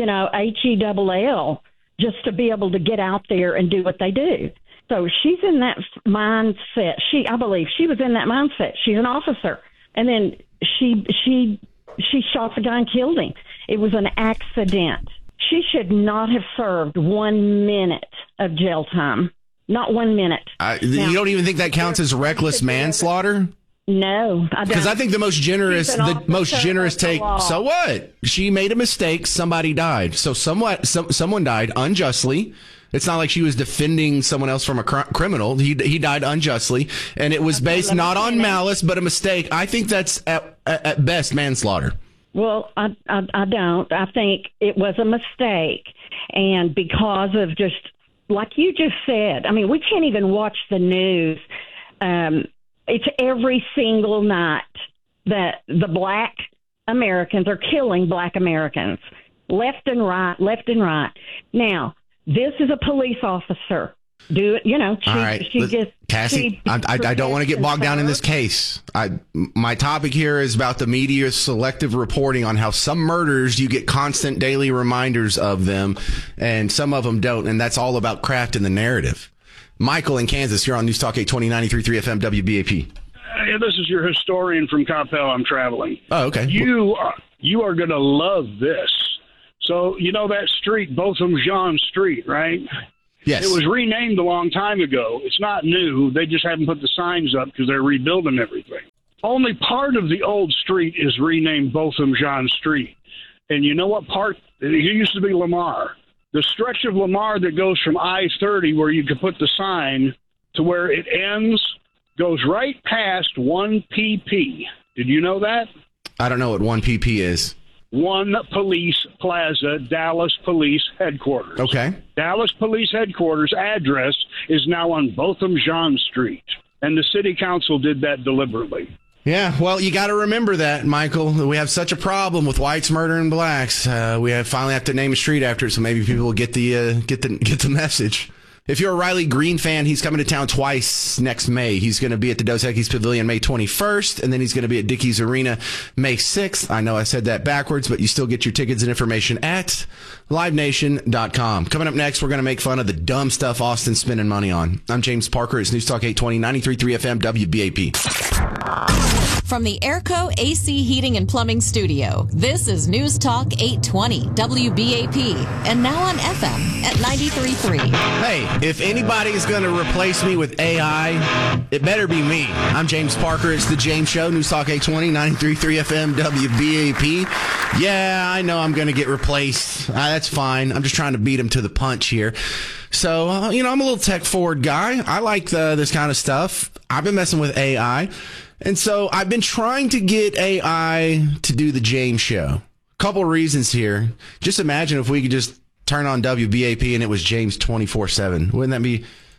Speaker 5: HELL just to be able to get out there and do what they do. So she's in that mindset. I believe she was in that mindset. She's an officer. And then she shot the guy and killed him. It was an accident. She should not have served 1 minute of jail time. Not 1 minute.
Speaker 1: You don't even think that counts as reckless manslaughter?
Speaker 5: No, I don't.
Speaker 1: Because I think the most generous take. So what? She made a mistake. Somebody died. So someone died unjustly. It's not like she was defending someone else from a criminal. He died unjustly, and it was based not on malice, but a mistake. I think that's at best manslaughter.
Speaker 5: Well, I don't. I think it was a mistake, and because of just like you just said, I mean, we can't even watch the news. It's every single night that the black Americans are killing black Americans, left and right. Now, this is a police officer. Do it,
Speaker 1: All right, Cassie, I don't want to get bogged down in this case. My topic here is about the media's selective reporting on how some murders you get constant daily reminders of them, and some of them don't, and that's all about crafting the narrative. Michael in Kansas, you're on News Talk 820 93.3 FM WBAP.
Speaker 6: This is your historian from Coppell. I'm traveling.
Speaker 1: Oh, okay.
Speaker 6: You are going to love this. So, that street, Botham Jean Street, right?
Speaker 1: Yes.
Speaker 6: It was renamed a long time ago. It's not new. They just haven't put the signs up because they're rebuilding everything. Only part of the old street is renamed Botham Jean Street. And you know what part? It used to be Lamar. The stretch of Lamar that goes from I-30 where you could put the sign to where it ends goes right past 1PP. Did you know that?
Speaker 1: I don't know what 1PP is.
Speaker 6: One Police Plaza, Dallas Police Headquarters.
Speaker 1: Okay.
Speaker 6: Dallas Police Headquarters address is now on Botham Jean Street, and the city council did that deliberately.
Speaker 1: Yeah, well, you got to remember that, Michael. We have such a problem with whites murdering blacks. We finally have to name a street after it, so maybe people will get the message. If you're a Riley Green fan, he's coming to town twice next May. He's going to be at the Dos Equis Pavilion May 21st, and then he's going to be at Dickies Arena May 6th. I know I said that backwards, but you still get your tickets and information at livenation.com. Coming up next, we're going to make fun of the dumb stuff Austin's spending money on. I'm James Parker. It's News Talk 820, 93.3 FM, WBAP.
Speaker 27: From the Airco AC Heating and Plumbing Studio, this is News Talk 820 WBAP, and now on FM at 93.3.
Speaker 1: Hey, if anybody is going to replace me with AI, it better be me. I'm James Parker. It's The James Show, News Talk 820, 93.3 FM WBAP. Yeah, I know I'm going to get replaced. That's fine. I'm just trying to beat him to the punch here. So, I'm a little tech-forward guy. I like this kind of stuff. I've been messing with AI. And so I've been trying to get AI to do the James Show. Couple reasons here. Just imagine if we could just turn on WBAP and it was James 24/7. Wouldn't that be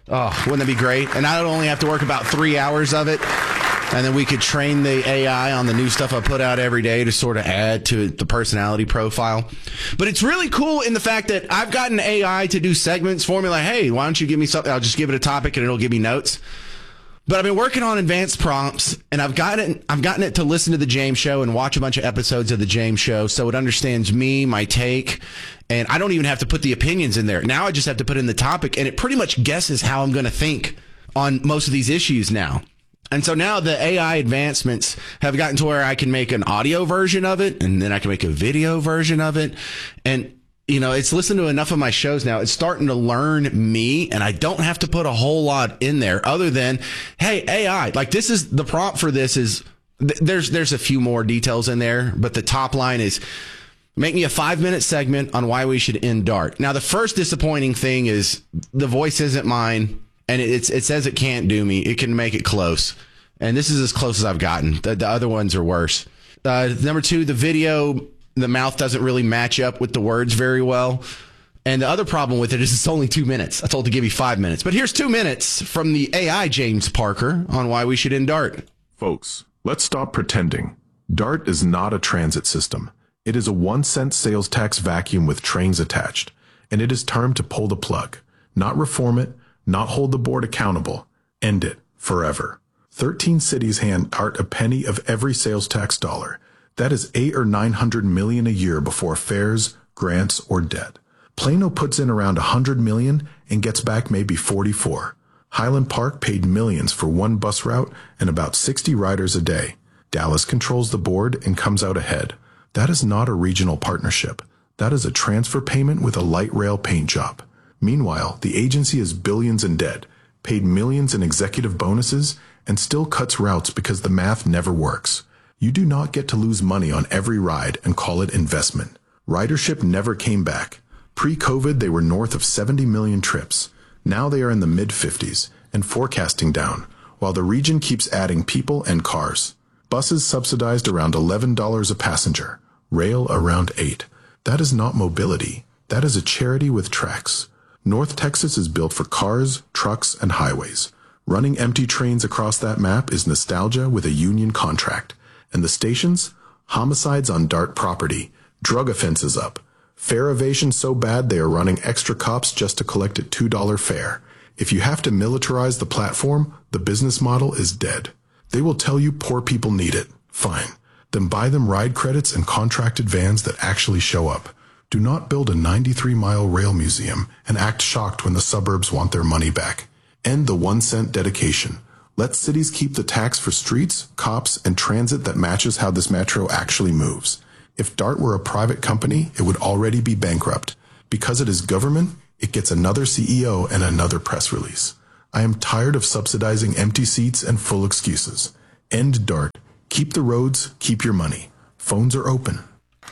Speaker 1: Oh, wouldn't that be great? And I would only have to work about 3 hours of it. And then we could train the AI on the new stuff I put out every day to sort of add to the personality profile. But it's really cool in the fact that I've gotten AI to do segments for me. Like, hey, why don't you give me something? I'll just give it a topic and it'll give me notes. But I've been working on advanced prompts, and I've gotten it to listen to the James Show and watch a bunch of episodes of the James Show, so it understands me, my take, and I don't even have to put the opinions in there. Now I just have to put in the topic, and it pretty much guesses how I'm going to think on most of these issues now. And so now the AI advancements have gotten to where I can make an audio version of it, and then I can make a video version of it. And, you know, it's listened to enough of my shows now. It's starting to learn me, and I don't have to put a whole lot in there other than, hey, AI, like this is the prompt for this is there's a few more details in there, but the top line is make me a 5-minute segment on why we should end DART. Now, the first disappointing thing is the voice isn't mine. And it says it can't do me. It can make it close. And this is as close as I've gotten. The other ones are worse. Number 2, the video, the mouth doesn't really match up with the words very well. And the other problem with it is it's only 2 minutes. I told to give you 5 minutes. But here's 2 minutes from the AI James Parker on why we should end DART.
Speaker 2: Folks, let's stop pretending. DART is not a transit system. It is a 1-cent sales tax vacuum with trains attached. And it is time to pull the plug. Not reform it. Not hold the board accountable. End it forever. 13 cities hand DART a penny of every sales tax dollar. That is $800 or $900 million a year before fares, grants, or debt. Plano puts in around $100 million and gets back maybe 44. Highland Park paid millions for one bus route and about 60 riders a day. Dallas controls the board and comes out ahead. That is not a regional partnership. That is a transfer payment with a light rail paint job. Meanwhile, the agency is billions in debt, paid millions in executive bonuses, and still cuts routes because the math never works. You do not get to lose money on every ride and call it investment. Ridership never came back. Pre-COVID, they were north of 70 million trips. Now they are in the mid-50s and forecasting down, while the region keeps adding people and cars. Buses subsidized around $11 a passenger, rail around $8. That is not mobility. That is a charity with tracks. North Texas is built for cars, trucks, and highways. Running empty trains across that map is nostalgia with a union contract. And the stations? Homicides on DART property. Drug offenses up. Fare evasion so bad they are running extra cops just to collect a $2 fare. If you have to militarize the platform, the business model is dead. They will tell you poor people need it. Fine. Then buy them ride credits and contracted vans that actually show up. Do not build a 93-mile rail museum and act shocked when the suburbs want their money back. End the 1-cent dedication. Let cities keep the tax for streets, cops, and transit that matches how this metro actually moves. If DART were a private company, it would already be bankrupt. Because it is government, it gets another CEO and another press release. I am tired of subsidizing empty seats and full excuses. End DART. Keep the roads, keep your money. Phones are open.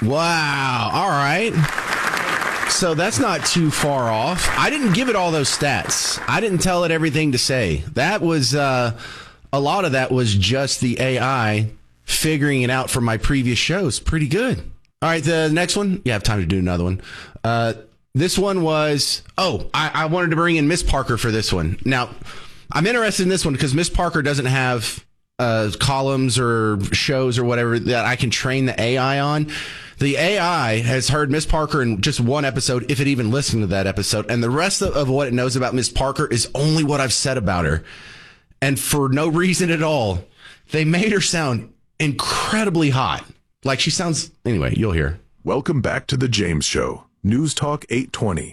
Speaker 1: Wow. All right. So that's not too far off. I didn't give it all those stats. I didn't tell it everything to say. That was a lot of that was just the AI figuring it out from my previous shows. Pretty good. All right. The next one. You have time to do another one. This one was, I wanted to bring in Miss Parker for this one. Now, I'm interested in this one because Miss Parker doesn't have columns or shows or whatever that I can train the AI on. The AI has heard Miss Parker in just one episode, if it even listened to that episode. And the rest of what it knows about Miss Parker is only what I've said about her. And for no reason at all, they made her sound incredibly hot. Like she sounds, anyway, you'll hear.
Speaker 2: Welcome back to The James Show. News Talk 820,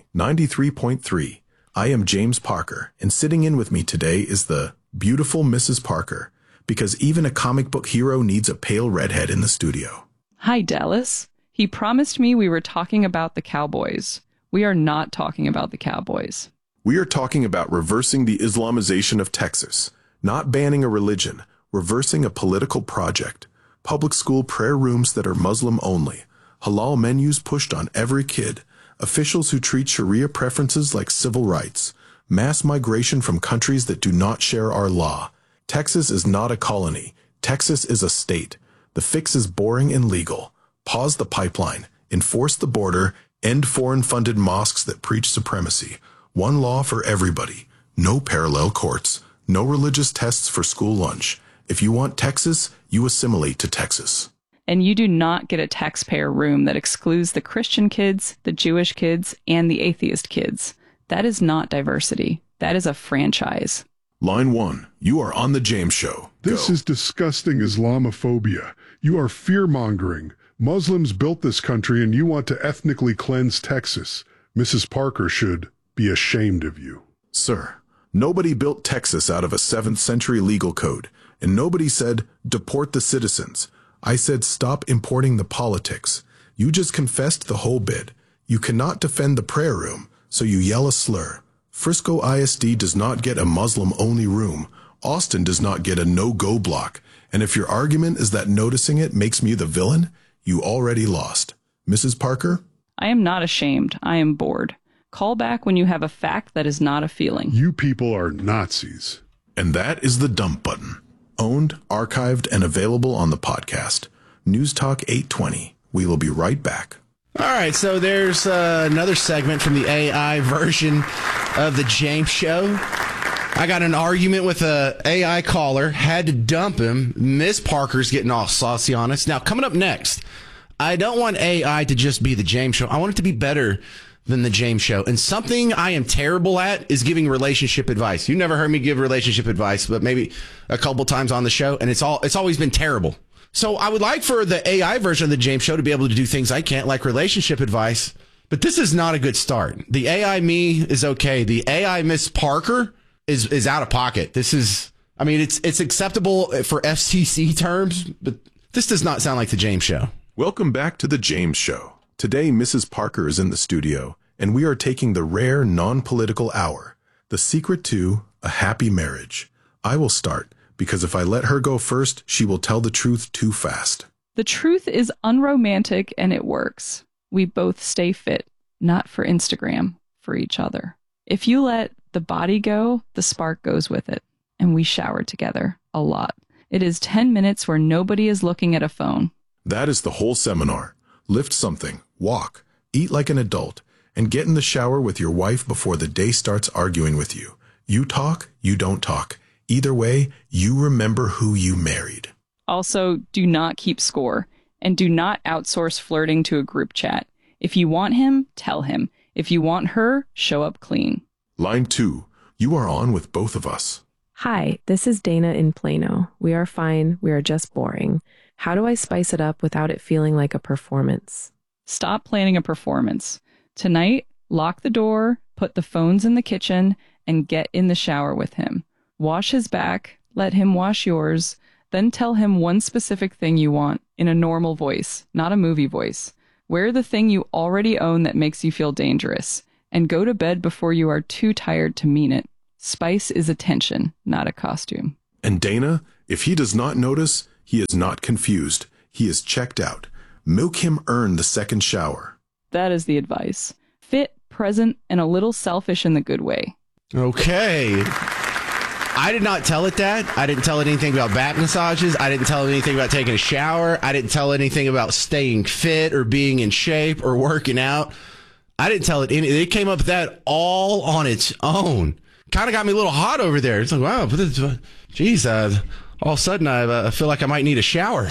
Speaker 2: 93.3. I am James Parker, and sitting in with me today is the beautiful Mrs. Parker, because even a comic book hero needs a pale redhead in the studio.
Speaker 7: Hi, Dallas. He promised me we were talking about the Cowboys. We are not talking about the Cowboys.
Speaker 2: We are talking about reversing the Islamization of Texas, not banning a religion, reversing a political project, public school prayer rooms that are Muslim only, halal menus pushed on every kid, officials who treat Sharia preferences like civil rights, mass migration from countries that do not share our law. Texas is not a colony. Texas is a state. The fix is boring and legal. Pause the pipeline, enforce the border, end foreign-funded mosques that preach supremacy. One law for everybody. No parallel courts. No religious tests for school lunch. If you want Texas, you assimilate to Texas.
Speaker 7: And you do not get a taxpayer room that excludes the Christian kids, the Jewish kids, and the atheist kids. That is not diversity. That is a franchise.
Speaker 2: Line 1. You are on The James Show.
Speaker 8: This is disgusting Islamophobia. You are fear-mongering. Muslims built this country and you want to ethnically cleanse Texas. Mrs. Parker should be ashamed of you.
Speaker 2: Sir, nobody built Texas out of a 7th century legal code, and nobody said, deport the citizens. I said, stop importing the politics. You just confessed the whole bit. You cannot defend the prayer room, so you yell a slur. Frisco ISD does not get a Muslim-only room. Austin does not get a no-go block. And if your argument is that noticing it makes me the villain, you already lost. Mrs. Parker?
Speaker 7: I am not ashamed. I am bored. Call back when you have a fact that is not a feeling.
Speaker 8: You people are Nazis.
Speaker 2: And that is the dump button. Owned, archived, and available on the podcast. News Talk 820. We will be right back.
Speaker 1: All right, so there's another segment from the AI version of the James Show. I got an argument with a AI caller, had to dump him. Miss Parker's getting all saucy on us. Now, coming up next, I don't want AI to just be the James Show. I want it to be better than the James Show. And something I am terrible at is giving relationship advice. You never heard me give relationship advice, but maybe a couple times on the show, and it's always been terrible. So I would like for the AI version of the James Show to be able to do things I can't, like relationship advice. But this is not a good start. The AI me is okay. The AI Miss Parker is out of pocket. This is, I mean, it's acceptable for FCC terms, but this does not sound like the James Show.
Speaker 2: Welcome back to the James Show. Today, Mrs. Parker is in the studio, and we are taking the rare non-political hour, the secret to a happy marriage. I will start, because if I let her go first, she will tell the truth too fast.
Speaker 7: The truth is unromantic and it works. We both stay fit, not for Instagram, for each other. If you let the body go, the spark goes with it. And we shower together a lot. It is 10 minutes where nobody is looking at a phone.
Speaker 2: That is the whole seminar. Lift something, walk, eat like an adult, and get in the shower with your wife before the day starts arguing with you. You talk, you don't talk. Either way, you remember who you married.
Speaker 7: Also, do not keep score, and do not outsource flirting to a group chat. If you want him, tell him. If you want her, show up clean.
Speaker 2: Line 2. You are on with both of us.
Speaker 19: Hi, this is Dana in Plano. We are fine. We are just boring. How do I spice it up without it feeling like a performance?
Speaker 7: Stop planning a performance. Tonight, lock the door, put the phones in the kitchen, and get in the shower with him. Wash his back, let him wash yours, then tell him one specific thing you want in a normal voice, not a movie voice. Wear the thing you already own that makes you feel dangerous, and go to bed before you are too tired to mean it. Spice is attention, not a costume.
Speaker 2: And Dana, if he does not notice, he is not confused. He is checked out. Milk him earn the second shower.
Speaker 7: That is the advice. Fit, present, and a little selfish in the good way.
Speaker 1: Okay. I did not tell it that. I didn't tell it anything about back massages. I didn't tell it anything about taking a shower. I didn't tell it anything about staying fit or being in shape or working out. I didn't tell it anything. It came up with that all on its own. Kind of got me a little hot over there. It's like, wow, geez, all of a sudden I feel like I might need a shower.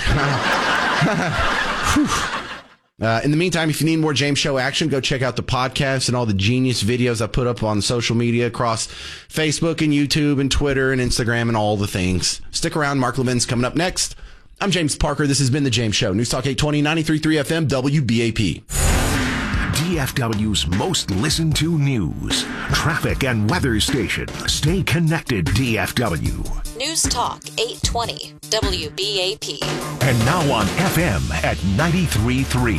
Speaker 1: In the meantime, if you need more James Show action, go check out the podcast and all the genius videos I put up on social media across Facebook and YouTube and Twitter and Instagram and all the things. Stick around. Mark Levin's coming up next. I'm James Parker. This has been the James Show. News Talk 820, 93.3 FM, WBAP.
Speaker 17: DFW's most listened to news, traffic, and weather station. Stay connected, DFW.
Speaker 27: News Talk 820 WBAP.
Speaker 17: And now on FM at 93.3.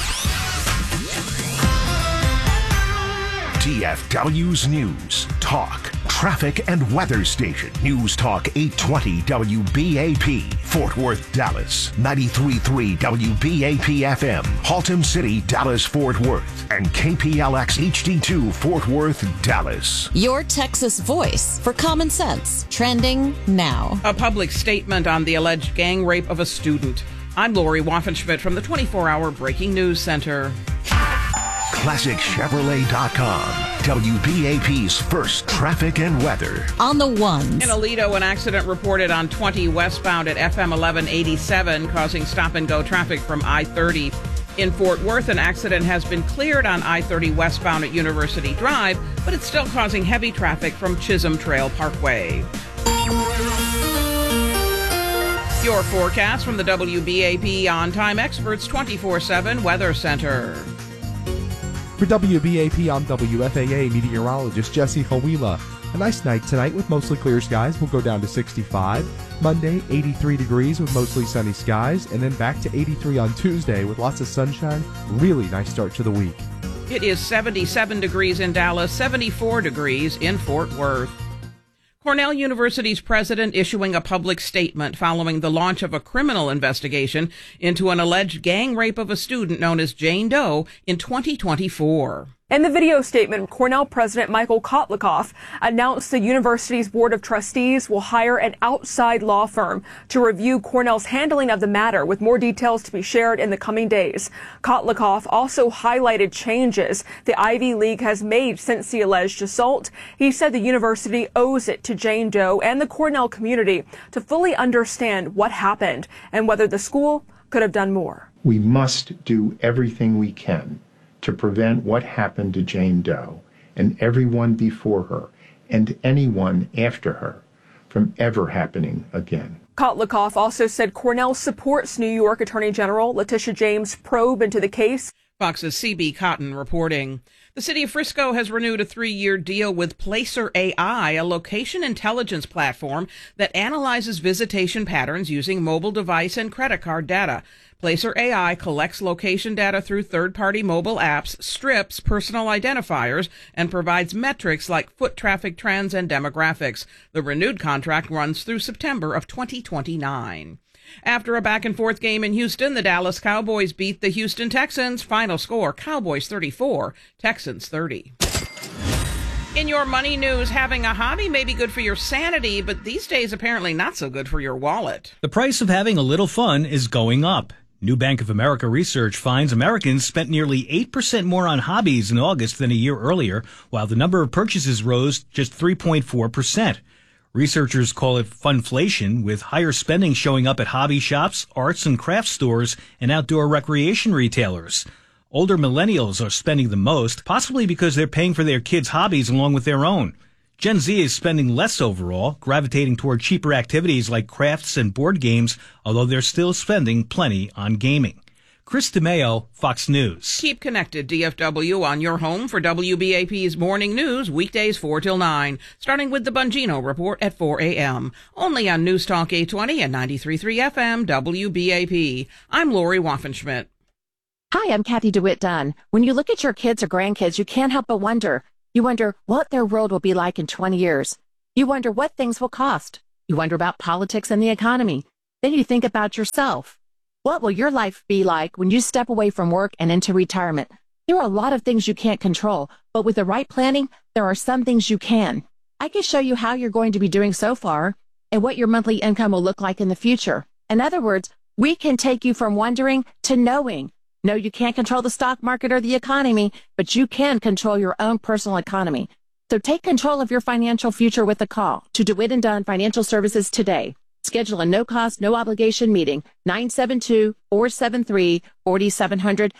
Speaker 17: DFW's news, talk, traffic, and weather station. News Talk 820 WBAP. Fort Worth, Dallas. 93.3 WBAP FM. Haltom City, Dallas, Fort Worth. And KPLX HD2 Fort Worth, Dallas.
Speaker 27: Your Texas voice for common sense. Trending now.
Speaker 28: A public statement on the alleged gang rape of a student. I'm Lori Waffenschmidt from the 24-hour Breaking News Center.
Speaker 17: ClassicChevrolet.com. WBAP's first traffic and weather.
Speaker 27: On the ones.
Speaker 28: In Aledo, an accident reported on 20 westbound at FM 1187, causing stop-and-go traffic from I-30. In Fort Worth, an accident has been cleared on I-30 westbound at University Drive, but it's still causing heavy traffic from Chisholm Trail Parkway. Your forecast from the WBAP On-Time Experts 24/7 Weather Center.
Speaker 3: For WBAP, I'm WFAA meteorologist Jesse Hawila. A nice night tonight with mostly clear skies. We'll go down to 65. Monday, 83 degrees with mostly sunny skies. And then back to 83 on Tuesday with lots of sunshine. Really nice start to the week.
Speaker 28: It is 77 degrees in Dallas, 74 degrees in Fort Worth. Cornell University's president issuing a public statement following the launch of a criminal investigation into an alleged gang rape of a student known as Jane Doe in 2024.
Speaker 9: In the video statement, Cornell President Michael Kotlikoff announced the university's Board of Trustees will hire an outside law firm to review Cornell's handling of the matter, with more details to be shared in the coming days. Kotlikoff also highlighted changes the Ivy League has made since the alleged assault. He said the university owes it to Jane Doe and the Cornell community to fully understand what happened and whether the school could have done more.
Speaker 20: We must do everything we can to prevent what happened to Jane Doe and everyone before her and anyone after her from ever happening again.
Speaker 9: Kotlikoff also said Cornell supports New York Attorney General Letitia James' probe into the case.
Speaker 28: Fox's C.B. Cotton reporting. The city of Frisco has renewed a 3-year deal with Placer AI, a location intelligence platform that analyzes visitation patterns using mobile device and credit card data. Placer AI collects location data through third-party mobile apps, strips personal identifiers, and provides metrics like foot traffic trends and demographics. The renewed contract runs through September of 2029. After a back-and-forth game in Houston, the Dallas Cowboys beat the Houston Texans. Final score, Cowboys 34, Texans 30. In your money news, having a hobby may be good for your sanity, but these days apparently not so good for your wallet.
Speaker 21: The price of having a little fun is going up. New Bank of America research finds Americans spent nearly 8% more on hobbies in August than a year earlier, while the number of purchases rose just 3.4%. Researchers call it funflation, with higher spending showing up at hobby shops, arts and crafts stores, and outdoor recreation retailers. Older millennials are spending the most, possibly because they're paying for their kids' hobbies along with their own. Gen Z is spending less overall, gravitating toward cheaper activities like crafts and board games, although they're still spending plenty on gaming. Chris DeMeo, Fox News.
Speaker 28: Keep connected, DFW, on your home for WBAP's morning news, weekdays 4 till 9, starting with the Bongino Report at 4 a.m. Only on News Talk 820 and 93.3 FM, WBAP. I'm Lori Waffenschmidt.
Speaker 22: Hi, I'm Kathy DeWitt Dunn. When you look at your kids or grandkids, you can't help but wonder. You wonder what their world will be like in 20 years. You wonder what things will cost. You wonder about politics and the economy. Then you think about yourself. What will your life be like when you step away from work and into retirement? There are a lot of things you can't control, but with the right planning, there are some things you can. I can show you how you're going to be doing so far and what your monthly income will look like in the future. In other words, we can take you from wondering to knowing. No, you can't control the stock market or the economy, but you can control your own personal economy. So take control of your financial future with a call to DeWitt & Dunn Financial Services today. Schedule a no-cost, no-obligation meeting, 972-473-4700.